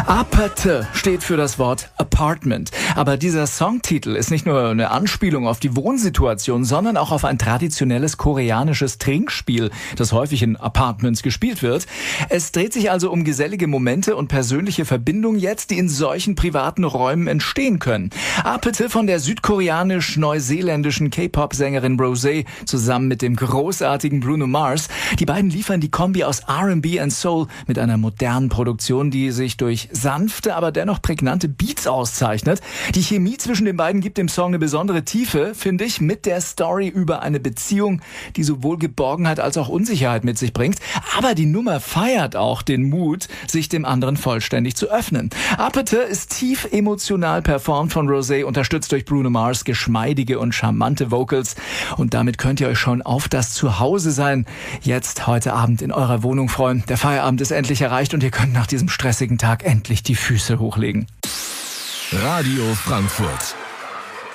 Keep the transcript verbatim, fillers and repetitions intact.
A P T steht für das Wort Apartment. Aber dieser Songtitel ist nicht nur eine Anspielung auf die Wohnsituation, sondern auch auf ein traditionelles koreanisches Trinkspiel, das häufig in Apartments gespielt wird. Es dreht sich also um gesellige Momente und persönliche Verbindungen jetzt, die in solchen privaten Räumen entstehen können. A P T von der südkoreanisch-neuseeländischen K-Pop-Sängerin Rosé zusammen mit dem großartigen Bruno Mars. Die beiden liefern die Kombi aus R and B und Soul mit einer modernen Produktion, die sich durch sanfte, aber dennoch prägnante Beats auszeichnet. Die Chemie zwischen den beiden gibt dem Song eine besondere Tiefe, finde ich, mit der Story über eine Beziehung, die sowohl Geborgenheit als auch Unsicherheit mit sich bringt. Aber die Nummer feiert auch den Mut, sich dem anderen vollständig zu öffnen. A P T ist tief emotional performt von Rosé, unterstützt durch Bruno Mars geschmeidige und charmante Vocals. Und damit könnt ihr euch schon auf das Zuhause sein jetzt heute Abend in eurer Wohnung freuen. Der Feierabend ist endlich erreicht und ihr könnt nach diesem stressigen Tag endlich die Füße hochlegen. Radio Frankfurt.